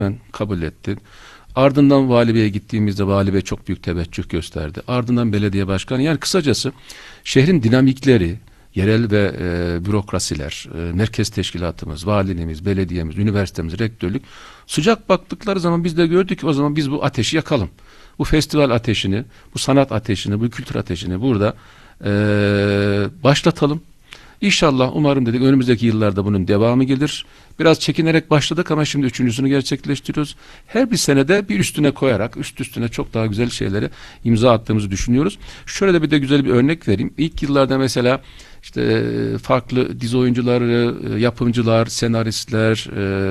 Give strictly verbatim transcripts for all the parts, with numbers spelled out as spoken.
ben kabul etti. Ardından Vali Bey'e gittiğimizde Vali Bey çok büyük teveccüh gösterdi. Ardından belediye başkanı, yani kısacası şehrin dinamikleri, yerel ve e, bürokrasiler, e, merkez teşkilatımız, valiliğimiz, belediyemiz, üniversitemiz, rektörlük sıcak baktıkları zaman biz de gördük ki o zaman biz bu ateşi yakalım. Bu festival ateşini, bu sanat ateşini, bu kültür ateşini burada e, başlatalım. İnşallah, umarım dedik, önümüzdeki yıllarda bunun devamı gelir. Biraz çekinerek başladık ama şimdi üçüncüsünü gerçekleştiriyoruz. Her bir senede bir üstüne koyarak, üst üstüne çok daha güzel şeylere imza attığımızı düşünüyoruz. Şöyle de bir de güzel bir örnek vereyim. İlk yıllarda mesela işte farklı dizi oyuncuları, yapımcılar, senaristler,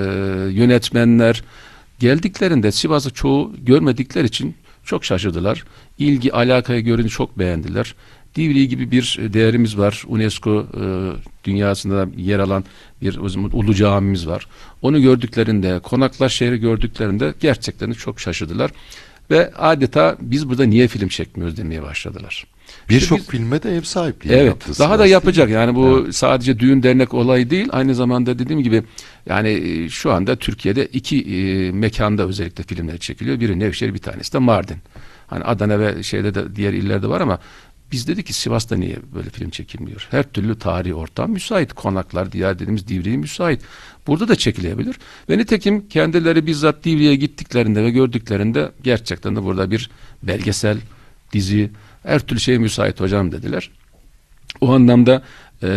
yönetmenler geldiklerinde Sivas'ı çoğu görmedikleri için çok şaşırdılar. İlgi, alakayı görünce çok beğendiler. Divriği gibi bir değerimiz var. UNESCO e, dünyasında yer alan bir ulu camimiz var. Onu gördüklerinde, Konaklar şehri gördüklerinde gerçekten çok şaşırdılar. Ve adeta biz burada niye film çekmiyoruz demeye başladılar. Birçok İşte filme de ev sahipliği evet, yaptı. daha da yapacak. Yani bu evet. sadece düğün dernek olayı değil. Aynı zamanda dediğim gibi yani şu anda Türkiye'de iki e, mekanda özellikle filmler çekiliyor. Biri Nevşehir, bir tanesi de Mardin. Hani Adana ve şeyde de diğer illerde var ama biz dedik ki Sivas'ta niye böyle film çekilmiyor? Her türlü tarihi ortam müsait. Konaklar, diğer dediğimiz Divriği müsait. Burada da çekilebilir. Ve nitekim kendileri bizzat Divriğe gittiklerinde ve gördüklerinde gerçekten de burada bir belgesel, dizi, her türlü şeye müsait hocam dediler. O anlamda e,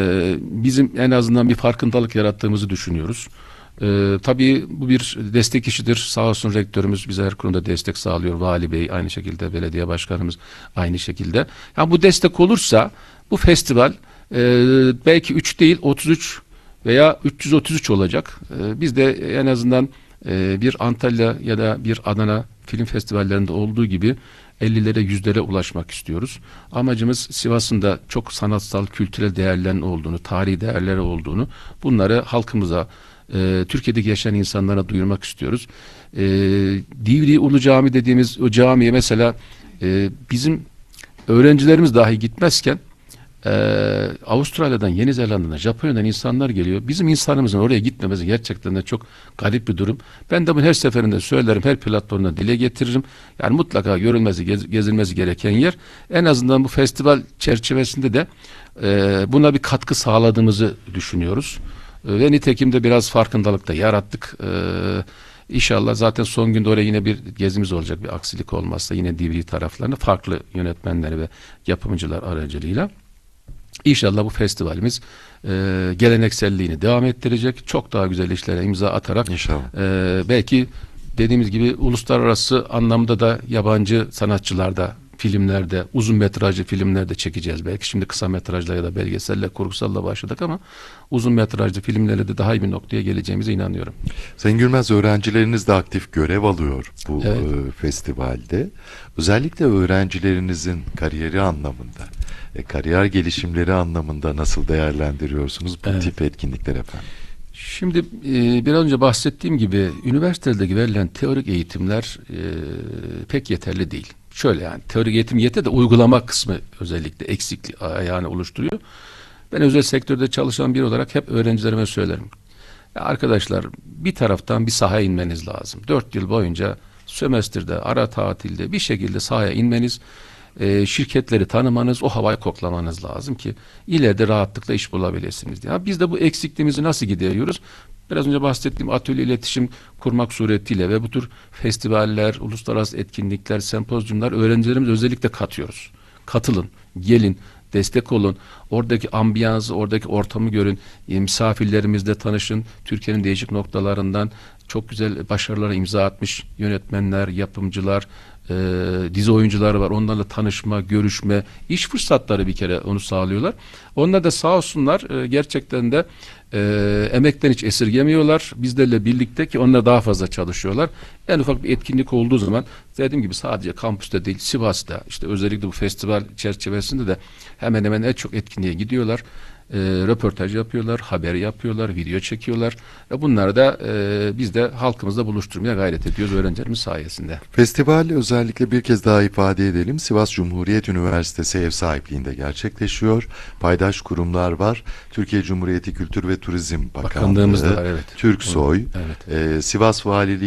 bizim en azından bir farkındalık yarattığımızı düşünüyoruz. Ee, tabii bu bir destek işidir. Sağ olsun rektörümüz bize her konuda destek sağlıyor. Vali Bey aynı şekilde, belediye başkanımız aynı şekilde. Yani bu destek olursa bu festival e, belki üç değil otuz üç veya üç yüz otuz üç olacak. E, biz de en azından e, bir Antalya ya da bir Adana film festivallerinde olduğu gibi ellilere, yüzlere ulaşmak istiyoruz. Amacımız Sivas'ın da çok sanatsal, kültürel değerlerin olduğunu, tarihi değerleri olduğunu, bunları halkımıza, Ee, Türkiye'deki yaşayan insanlara duyurmak istiyoruz. Ee, Divriği Ulu Cami dediğimiz o camiye mesela e, bizim öğrencilerimiz dahi gitmezken e, Avustralya'dan, Yeni Zelanda'dan, Japonya'dan insanlar geliyor. Bizim insanımızın oraya gitmemesi gerçekten de çok garip bir durum. Ben de bunu her seferinde söylerim, her platformda dile getiririm. Yani mutlaka görülmesi, gez, gezilmesi gereken yer. En azından bu festival çerçevesinde de e, buna bir katkı sağladığımızı düşünüyoruz. Ve nitekim de biraz farkındalık da yarattık. Ee, İnşallah zaten son günde oraya yine bir gezimiz olacak. Bir aksilik olmazsa yine Divriği taraflarında farklı yönetmenleri ve yapımcılar aracılığıyla. İnşallah bu festivalimiz e, gelenekselliğini devam ettirecek. Çok daha güzel işlere imza atarak e, belki dediğimiz gibi uluslararası anlamda da yabancı sanatçılarda, filmlerde, uzun metrajlı filmlerde çekeceğiz belki. Şimdi kısa metrajla ya da belgeselle, kurgusalla başladık ama uzun metrajlı filmlerle de daha iyi bir noktaya geleceğimize inanıyorum. Sayın Gülmez, öğrencileriniz de aktif görev alıyor bu evet. e, festivalde. Özellikle öğrencilerinizin kariyeri anlamında, e, kariyer gelişimleri anlamında nasıl değerlendiriyorsunuz bu evet. tip etkinlikler efendim? Şimdi e, biraz önce bahsettiğim gibi üniversitedeki verilen teorik eğitimler e, pek yeterli değil. Şöyle, yani teorik eğitim yeter de uygulama kısmı özellikle eksiklik yani oluşturuyor. Ben özel sektörde çalışan biri olarak hep öğrencilerime söylerim. Ya arkadaşlar, bir taraftan bir sahaya inmeniz lazım. Dört yıl boyunca sömestrde, ara tatilde bir şekilde sahaya inmeniz, e, şirketleri tanımanız, o havayı koklamanız lazım ki ileride rahatlıkla iş bulabilirsiniz diye. Ya biz de bu eksikliğimizi nasıl gideriyoruz? Biraz önce bahsettiğim atölye iletişim kurmak suretiyle ve bu tür festivaller, uluslararası etkinlikler, sempozyumlar öğrencilerimize özellikle katıyoruz. Katılın, gelin, destek olun. Oradaki ambiyansı, oradaki ortamı görün. E, misafirlerimizle tanışın. Türkiye'nin değişik noktalarından çok güzel başarılara imza atmış yönetmenler, yapımcılar, e, dizi oyuncuları var. Onlarla tanışma, görüşme, iş fırsatları bir kere onu sağlıyorlar. Onlar da sağ olsunlar e, gerçekten de e, emekten hiç esirgemiyorlar. Bizlerle birlikte ki onlar daha fazla çalışıyorlar. En ufak bir etkinlik olduğu zaman dediğim gibi sadece kampüste değil, Sivas'ta işte özellikle bu festival çerçevesinde de hemen hemen en çok etkinliğe gidiyorlar. e, röportaj yapıyorlar, haber yapıyorlar, video çekiyorlar. Ve bunları da e, biz de halkımızla buluşturmaya gayret ediyoruz öğrencilerimiz sayesinde. Festival özellikle bir kez daha ifade edelim. Sivas Cumhuriyet Üniversitesi ev sahipliğinde gerçekleşiyor. Paydaş kurumlar var. Türkiye Cumhuriyeti Kültür ve Turizm Bakanlığı, Bakanlığımız da var, evet. Türksoy, Evet. e, Sivas Valiliği